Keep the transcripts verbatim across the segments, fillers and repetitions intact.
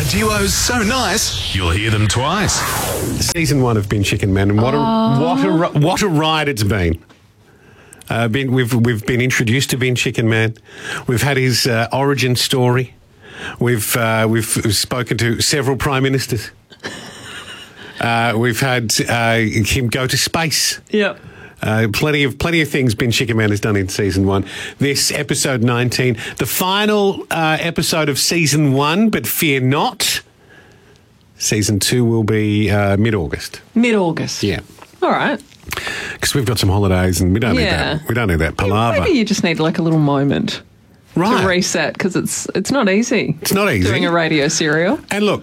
duo's so nice, you'll hear them twice. Season one of Bin Chicken Man, and what a what a what a ride it's been. Uh, been we've we've been introduced to Bin Chicken Man. We've had his uh, origin story. We've uh, we've spoken to several prime ministers. Uh, we've had uh, him go to space. Yep. Uh, plenty of plenty of things Bin Chicken Man has done in season one. This episode nineteen, the final uh, episode of season one, but fear not, season two will be uh, mid-August. Mid-August. Yeah, All right. because we've got some holidays and we don't Yeah. need that. We don't need that palaver. Maybe you just need like a little moment Right. to reset because it's it's not easy. It's not easy. Doing a radio serial. And look,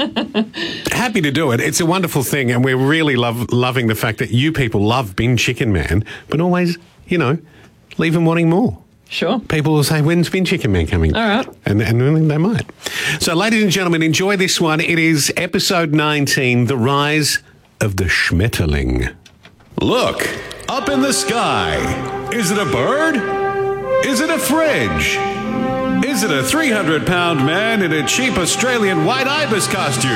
happy to do it. It's a wonderful thing, and we're really love, loving the fact that you people love Bin Chicken Man, but always, you know, leave them wanting more. Sure. People will say, when's Bin Chicken Man coming? All right. And, and they might. So, ladies and gentlemen, enjoy this one. It is episode nineteen, The Rise of the Schmetterling. Look, up in the sky. Is it a bird? Is it a fridge? Is it a three hundred pound man in a cheap Australian white ibis costume?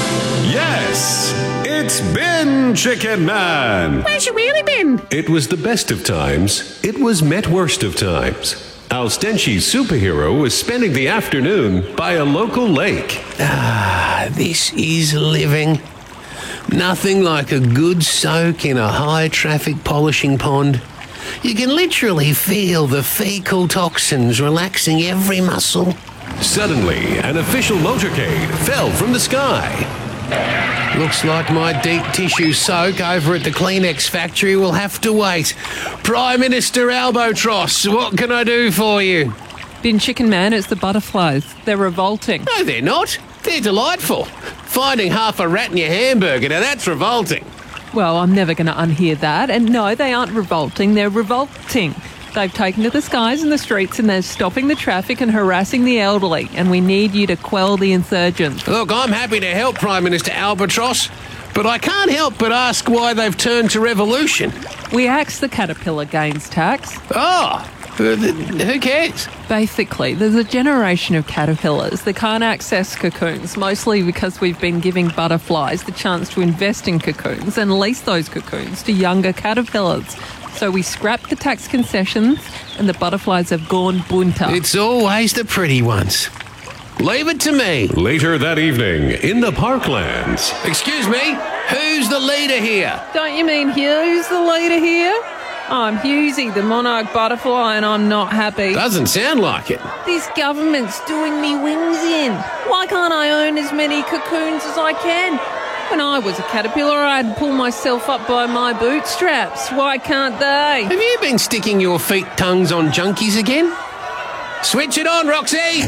Yes, it's Bin Chicken Man. Where's you really been? It was the best of times. It was met worst of times. Al Stenchy's superhero was spending the afternoon by a local lake. Ah, this is living. Nothing like a good soak in a high-traffic polishing pond. You can literally feel the fecal toxins relaxing every muscle. Suddenly, an official motorcade fell from the sky. Looks like my deep tissue soak over at the Kleenex factory will have to wait. Prime Minister Albatross, what can I do for you? Bin Chicken Man, it's the butterflies. They're revolting. No, they're not. They're delightful. Finding half a rat in your hamburger, now that's revolting. Well, I'm never going to unhear that. And no, they aren't revolting. They're revolting. They've taken to the skies and the streets and they're stopping the traffic and harassing the elderly. And we need you to quell the insurgents. Look, I'm happy to help Prime Minister Albatross, but I can't help but ask why they've turned to revolution. We axed the caterpillar gains tax. Oh, who who cares? Basically, there's a generation of caterpillars that can't access cocoons, mostly because we've been giving butterflies the chance to invest in cocoons and lease those cocoons to younger caterpillars. So we scrapped the tax concessions and the butterflies have gone bunter. It's always the pretty ones. Leave it to me. Later that evening, in the parklands. Excuse me, who's the leader here? Don't you mean Hughes, the leader here? I'm Hughesy, the monarch butterfly, and I'm not happy. Doesn't sound like it. This government's doing me wings in. Why can't I own as many cocoons as I can? When I was a caterpillar, I'd pull myself up by my bootstraps. Why can't they? Have you been sticking your feet tongues on junkies again? Switch it on, Roxy!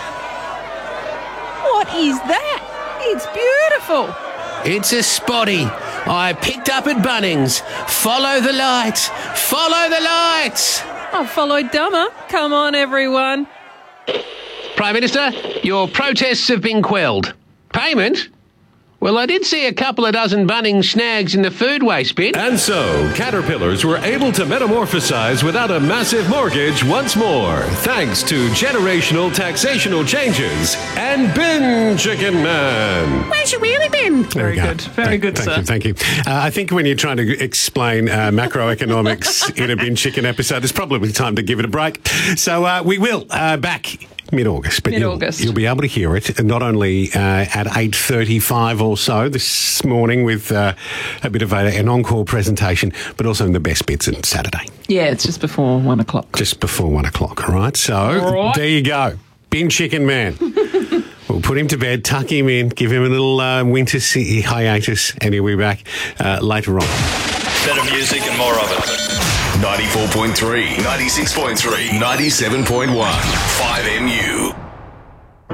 What is that? It's beautiful. It's a spotty I picked up at Bunnings. Follow the lights. Follow the lights. I followed dumber. Come on, everyone. Prime Minister, your protests have been quelled. Payment? Well, I did see a couple of dozen Bunnings snags in the food waste bin. And so, caterpillars were able to metamorphosize without a massive mortgage once more, thanks to generational taxational changes and Bin Chicken Man. Where's you really been? Very There we go. good. Very Thank- good, thank sir. you, thank you. Uh, I think when you're trying to explain uh, macroeconomics in a Bin Chicken episode, it's probably time to give it a break. So uh, we will uh, back mid-August, but you'll, Mid-August. you'll be able to hear it not only uh, at eight thirty-five or so this morning with uh, a bit of a, an encore presentation, but also in the best bits on Saturday, Yeah, it's just before one o'clock. just before one o'clock. All right, so All right. there you go, Bin Chicken Man. We'll put him to bed, tuck him in, give him a little uh, winter si- hiatus, and he'll be back uh, later on. Better music and more of it. ninety-four point three, ninety-six point three, ninety-seven point one, five M U.